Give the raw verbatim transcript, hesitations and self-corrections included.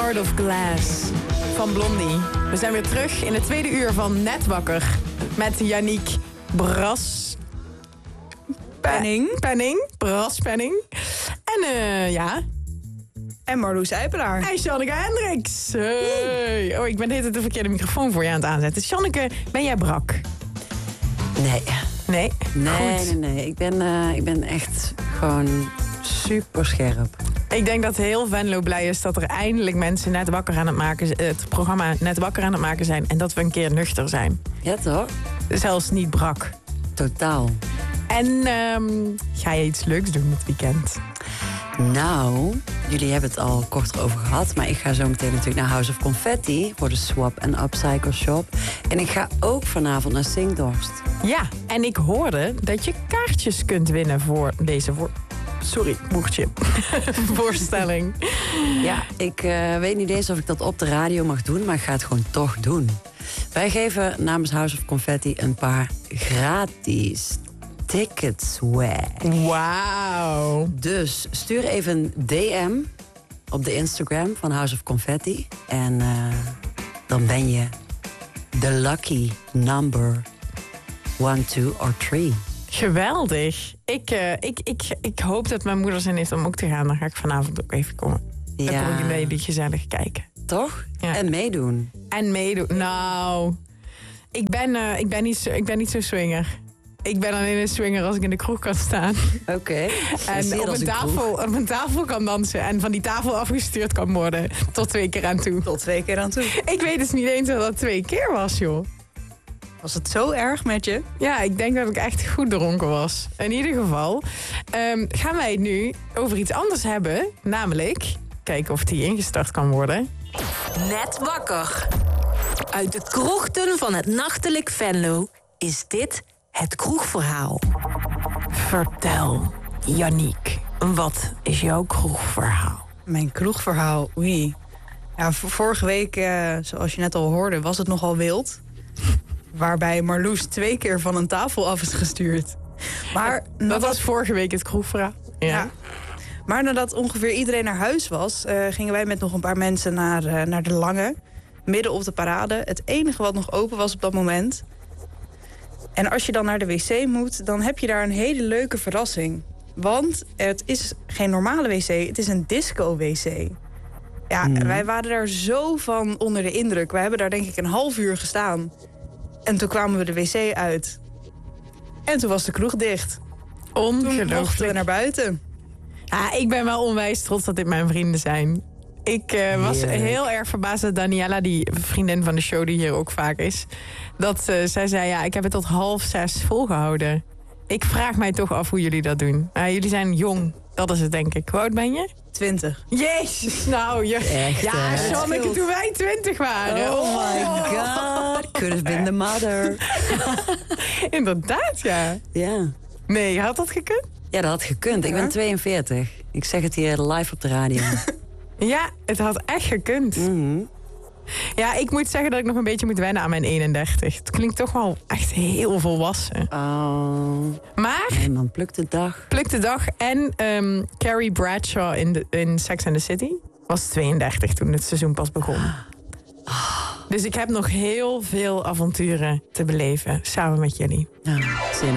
Heart of Glass van Blondie. We zijn weer terug in het tweede uur van Net Wakker met Yannick Bras... Penning. Penning. Bras Penning. En uh, ja... En Marloes Eipelaar. En Sjanneke Hendricks. Hey. Oh, ik ben de hele tijd de verkeerde microfoon voor je aan het aanzetten. Sjanneke, ben jij brak? Nee. Nee? Nee, Goed. nee, nee. Ik ben, uh, ik ben echt gewoon super scherp. Ik denk dat heel Venlo blij is dat er eindelijk mensen net wakker aan het maken, het programma Net Wakker aan het maken zijn. En dat we een keer nuchter zijn. Ja, toch? Zelfs niet brak. Totaal. En um, ga je iets leuks doen dit weekend? Nou, jullie hebben het al kort over gehad, maar ik ga zo meteen natuurlijk naar House of Confetti voor de Swap en Upcycle Shop. En ik ga ook vanavond naar Singdorst. Ja, en ik hoorde dat je kaartjes kunt winnen voor deze... Voor... Sorry, moertje. voorstelling. Ja, ik uh, weet niet eens of ik dat op de radio mag doen, maar ik ga het gewoon toch doen. Wij geven namens House of Confetti een paar gratis tickets weg. Wauw. Dus stuur even een D M op de Instagram van House of Confetti. En uh, dan ben je de lucky number one, two or three. Geweldig. Ik, uh, ik, ik, ik hoop dat mijn moeder zin heeft om ook te gaan. Dan ga ik vanavond ook even komen. Ja. Dan kom ik mee die gezellig kijken. Toch? Ja. En meedoen. En meedoen. Nou, ik ben, uh, ik ben, niet, zo, ik ben niet zo swinger. Ik ben alleen een swinger als ik in de kroeg kan staan. Oké. Okay. En op een, tafel, op een tafel kan dansen. En van die tafel afgestuurd kan worden. Tot twee keer aan toe. Tot twee keer aan toe. Ik weet dus niet eens dat dat twee keer was, joh. Was het zo erg met je? Ja, ik denk dat ik echt goed dronken was. In ieder geval um, gaan wij het nu over iets anders hebben. Namelijk, kijken of die ingestart kan worden. Net Wakker. Uit de krochten van het nachtelijk Venlo is dit het kroegverhaal. Vertel, Yannick, wat is jouw kroegverhaal? Mijn kroegverhaal, oei. Ja, vorige week, uh, zoals je net al hoorde, was het nogal wild. Waarbij Marloes twee keer van een tafel af is gestuurd. Maar dat nadat... was vorige week het kroegverhaal. Ja. ja. Maar nadat ongeveer iedereen naar huis was, uh, gingen wij met nog een paar mensen naar, uh, naar de Lange. Midden op de parade. Het enige wat nog open was op dat moment. En als je dan naar de wc moet, dan heb je daar een hele leuke verrassing. Want het is geen normale wc, het is een disco-wc. Ja, mm. wij waren daar zo van onder de indruk. Wij hebben daar denk ik een half uur gestaan. En toen kwamen we de wc uit. En toen was de kroeg dicht. Ongelooflijk. Toen mochten we naar buiten. Ja, ik ben wel onwijs trots dat dit mijn vrienden zijn. Ik uh, was yeah. heel erg verbaasd dat Daniela, die vriendin van de show die hier ook vaak is... dat uh, zij zei, ja, ik heb het tot half zes volgehouden. Ik vraag mij toch af hoe jullie dat doen. Uh, jullie zijn jong, dat is het denk ik. Hoe oud ben je? Twintig. Jezus, nou, je... Echt, ja, Sjanneke, toen wij twintig waren. Oh my god, could have been the mother. Inderdaad, ja. Ja. Nee, had dat gekund? Ja, dat had gekund. Ik ben tweeënveertig. Ik zeg het hier live op de radio. Ja, het had echt gekund. Mm-hmm. Ja, ik moet zeggen dat ik nog een beetje moet wennen aan mijn eenendertig. Het klinkt toch wel echt heel volwassen. Oh. Maar... En dan plukt de dag. Plukt de dag. En um, Carrie Bradshaw in, de, in Sex and the City was tweeëndertig toen het seizoen pas begon. Oh. Dus ik heb nog heel veel avonturen te beleven samen met jullie. Ja, zin